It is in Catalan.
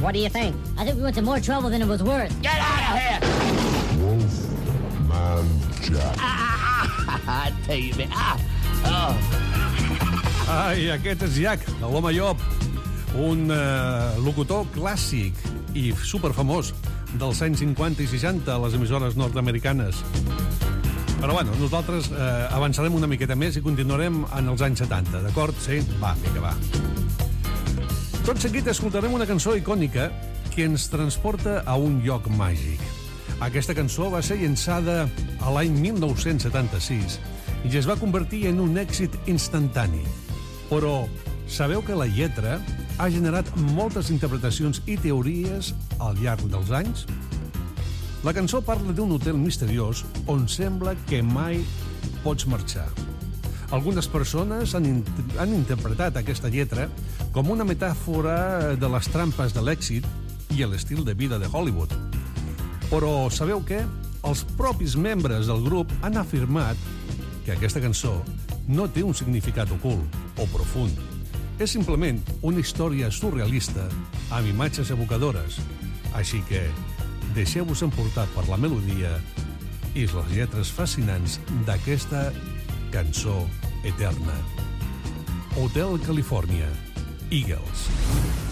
What do you think? I think we went to more trouble than it was worth. Get out of here! Wolfman Jack. Baby. Oh. Ai, aquest és Jack, l'home llop, un locutor clàssic i superfamós dels anys 50 i 60 a les emissores nord-americanes. Però bueno, nosaltres avançarem una miqueta més i continuarem en els anys 70, d'acord? Sí? Va, vinga, va. Tot seguit escoltarem una cançó icònica que ens transporta a un lloc màgic. Aquesta cançó va ser llançada a l'any 1976 i es va convertir en un èxit instantani. Però sabeu que la lletra ha generat moltes interpretacions i teories al llarg dels anys? La cançó parla d'un hotel misteriós on sembla que mai pots marxar. Algunes persones han interpretat aquesta lletra com una metàfora de les trampes de l'èxit i l'estil de vida de Hollywood. Però sabeu què? Els propis membres del grup han afirmat que aquesta cançó no té un significat ocult o profund. És simplement una història surrealista amb imatges evocadores. Així que deixeu-vos emportar per la melodia i les lletres fascinants d'aquesta cançó eterna. Hotel California, Eagles.